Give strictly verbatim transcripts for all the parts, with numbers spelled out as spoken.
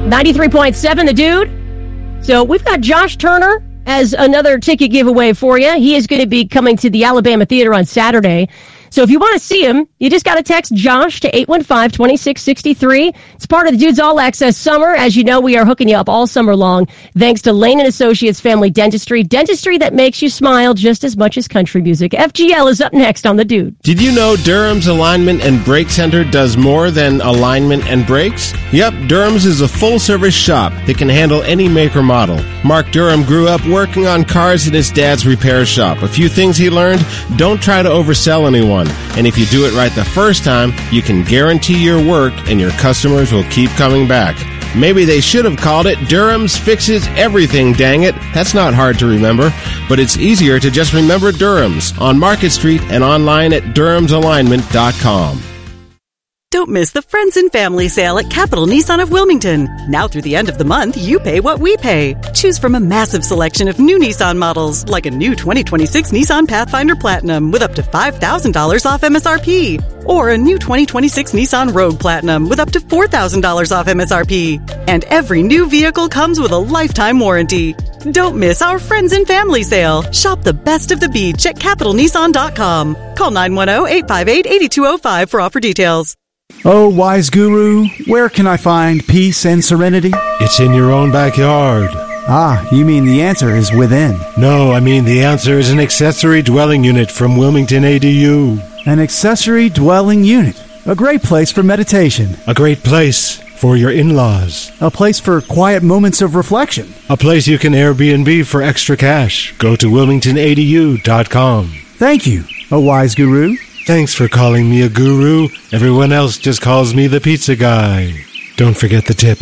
ninety-three point seven, The Dude. So we've got Josh Turner as another ticket giveaway for you. He is going to be coming to the Alabama Theater on Saturday. So if you want to see him, you just got to text Josh to eight one five, two six six three. It's part of the Dude's All Access Summer. As you know, we are hooking you up all summer long thanks to Lane and Associates Family Dentistry. Dentistry that makes you smile just as much as country music. F G L is up next on The Dude. Did you know Durham's Alignment and Brake Center does more than alignment and brakes? Yep, Durham's is a full-service shop that can handle any make or model. Mark Durham grew up working on cars in his dad's repair shop. A few things he learned: don't try to oversell anyone. And if you do it right the first time, you can guarantee your work and your customers will keep coming back. Maybe they should have called it Durham's Fixes Everything, dang it. That's not hard to remember, but it's easier to just remember Durham's on Market Street and online at durhams alignment dot com. Don't miss the Friends and Family Sale at Capital Nissan of Wilmington. Now through the end of the month, you pay what we pay. Choose from a massive selection of new Nissan models, like a new twenty twenty-six Nissan Pathfinder Platinum with up to five thousand dollars off M S R P. Or a new twenty twenty-six Nissan Rogue Platinum with up to four thousand dollars off M S R P. And every new vehicle comes with a lifetime warranty. Don't miss our Friends and Family Sale. Shop the best of the beach at capital nissan dot com. Call nine one zero, eight five eight, eight two zero five for offer details. Oh, wise guru, where can I find peace and serenity? It's in your own backyard. Ah, you mean the answer is within? No, I mean the answer is an accessory dwelling unit from Wilmington A D U. An accessory dwelling unit. A great place for meditation. A great place for your in-laws. A place for quiet moments of reflection. A place you can Airbnb for extra cash. Go to wilmington a d u dot com. Thank you, a wise guru. Thanks for calling me a guru. Everyone else just calls me the pizza guy. Don't forget the tip.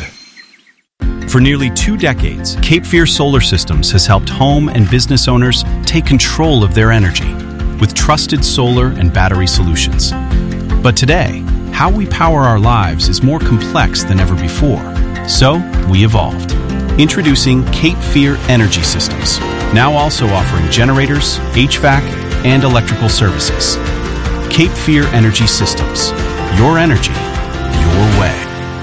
For nearly two decades, Cape Fear Solar Systems has helped home and business owners take control of their energy with trusted solar and battery solutions. But today, how we power our lives is more complex than ever before. So, we evolved. Introducing Cape Fear Energy Systems, now also offering generators, H V A C, and electrical services. Cape Fear Energy Systems. Your energy, your way.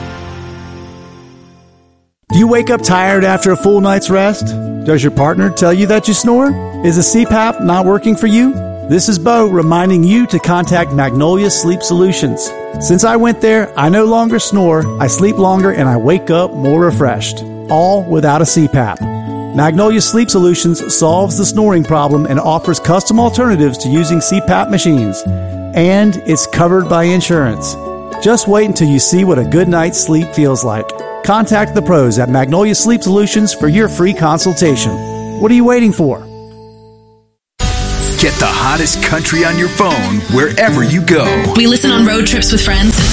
Do you wake up tired after a full night's rest? Does your partner tell you that you snore? Is a C PAP not working for you? This is Bo reminding you to contact Magnolia Sleep Solutions. Since I went there, I no longer snore, I sleep longer, and I wake up more refreshed. All without a C PAP. Magnolia Sleep Solutions solves the snoring problem and offers custom alternatives to using C PAP machines. And it's covered by insurance. Just wait until you see what a good night's sleep feels like. Contact the pros at Magnolia Sleep Solutions for your free consultation. What are you waiting for? Get the hottest country on your phone wherever you go. We listen on road trips with friends.